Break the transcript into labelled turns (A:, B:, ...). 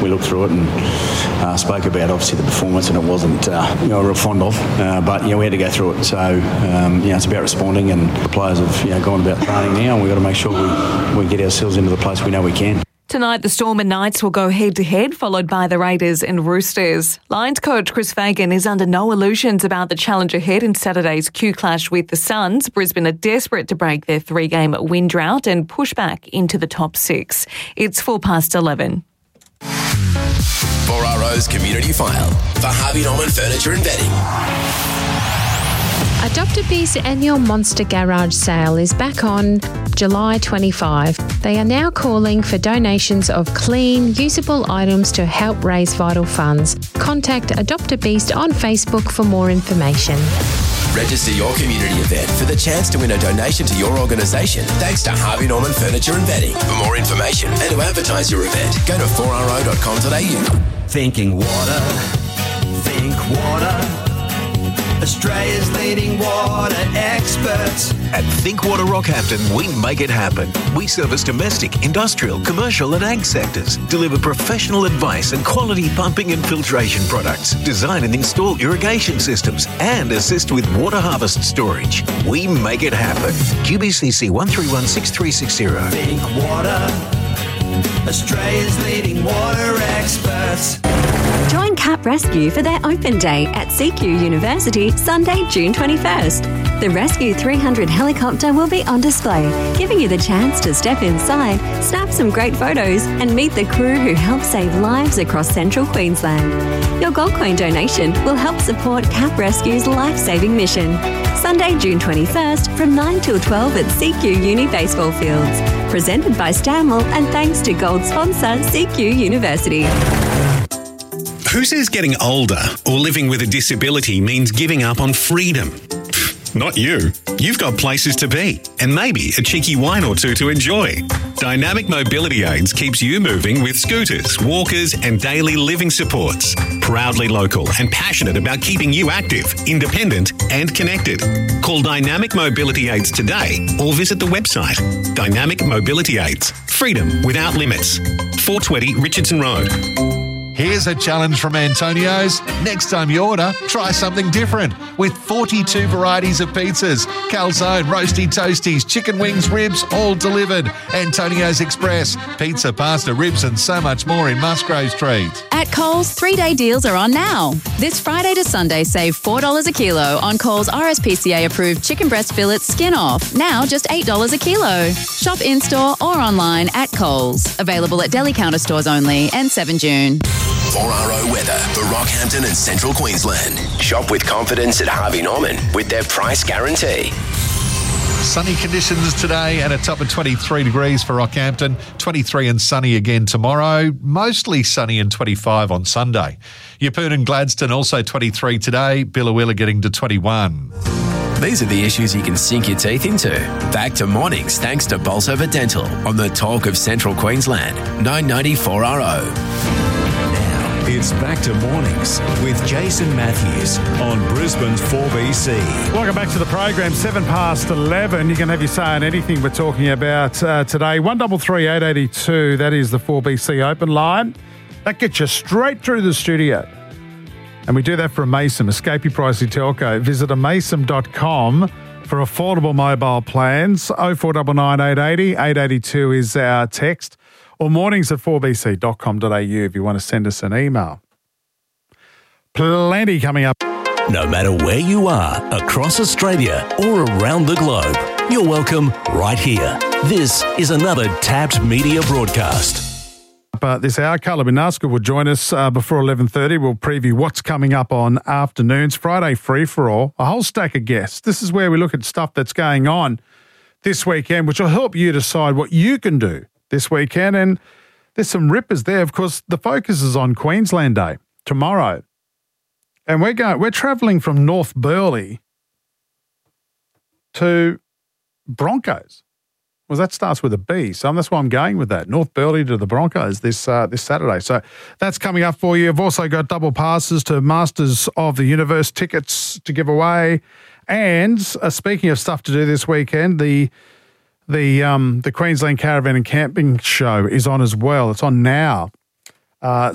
A: we looked through it and spoke about obviously the performance, and it wasn't real fond of. But we had to go through it. So it's about responding, and the players have gone about training now, and we've got to make sure we get ourselves into the place we know we can.
B: Tonight, the Storm and Knights will go head-to-head, followed by the Raiders and Roosters. Lions coach Chris Fagan is under no illusions about the challenge ahead in Saturday's Q clash with the Suns. Brisbane are desperate to break their 3-game win drought and push back into the top 6. It's 11:04.
C: 4RO's Community File for Harvey Norman Furniture and Bedding.
D: A Dr. B's annual Monster Garage sale is back on July 25. They are now calling for donations of clean, usable items to help raise vital funds. Contact Adopt a Beast on Facebook for more information.
C: Register your community event for the chance to win a donation to your organisation thanks to Harvey Norman Furniture and Bedding. For more information and to advertise your event, go to 4ro.com.au.
E: Thinking water, think water. Australia's leading water experts.
F: At Think Water Rockhampton, we make it happen. We service domestic, industrial, commercial and ag sectors, deliver professional advice and quality pumping and filtration products, design and install irrigation systems, and assist with water harvest storage. We make it happen. QBCC 1316 360.
E: Think water. Australia's leading water experts.
G: Join CAP Rescue for their open day at CQ University, Sunday, June 21st. The Rescue 300 helicopter will be on display, giving you the chance to step inside, snap some great photos, and meet the crew who help save lives across central Queensland. Your gold coin donation will help support CAP Rescue's life-saving mission. Sunday, June 21st from 9 till 12 at CQ Uni Baseball Fields. Presented by Stanwell and thanks to gold sponsor CQ University.
H: Who says getting older or living with a disability means giving up on freedom? Not you. You've got places to be and maybe a cheeky wine or two to enjoy. Dynamic Mobility Aids keeps you moving with scooters, walkers and daily living supports. Proudly local and passionate about keeping you active, independent and connected. Call Dynamic Mobility Aids today or visit the website. Dynamic Mobility Aids. Freedom without limits. 420 Richardson Road.
I: Here's a challenge from Antonio's. Next time you order, try something different with 42 varieties of pizzas, calzone, roasty toasties, chicken wings, ribs, all delivered. Antonio's Express, pizza, pasta, ribs and so much more in Musgrave Street.
J: At Coles, 3-day deals are on now. This Friday to Sunday, save $4 a kilo on Coles RSPCA-approved chicken breast fillets skin off. Now just $8 a kilo. Shop in-store or online at Coles. Available at deli counter stores only and 7 June.
C: 4RO weather for Rockhampton and Central Queensland. Shop with confidence at Harvey Norman with their price guarantee.
I: Sunny conditions today and a top of 23 degrees for Rockhampton. 23 and sunny again tomorrow. Mostly sunny and 25 on Sunday. Yeppoon and Gladstone also 23 today. Billawilla getting to 21.
C: These are the issues you can sink your teeth into. Back to mornings thanks to Bolsover Dental on the Talk of Central Queensland. 990 4RO.
K: It's back to mornings with Jason Matthews on Brisbane's 4BC.
L: Welcome back to the program. 11:07. You can have your say on anything we're talking about today. 1338 882. That is the 4BC open line. That gets you straight through the studio. And we do that for Amaysim, escape your pricey telco. Visit amaysim.com for affordable mobile plans. 0499 880 882 is our text. Or mornings at 4bc.com.au if you want to send us an email. Plenty coming up.
K: No matter where you are, across Australia or around the globe, you're welcome right here. This is another Tapped Media broadcast.
L: This hour, Carla Binaska will join us before 11:30. We'll preview what's coming up on afternoons. Friday free-for-all, a whole stack of guests. This is where we look at stuff that's going on this weekend, which will help you decide what you can do this weekend. And there's some rippers there. Of course, the focus is on Queensland Day tomorrow. And we're travelling from North Burleigh to Broncos. Well, that starts with a B, so that's why I'm going with that. North Burleigh to the Broncos this Saturday. So that's coming up for you. I've also got double passes to Masters of the Universe tickets to give away. And speaking of stuff to do this weekend, the Queensland Caravan and Camping Show is on as well. It's on now.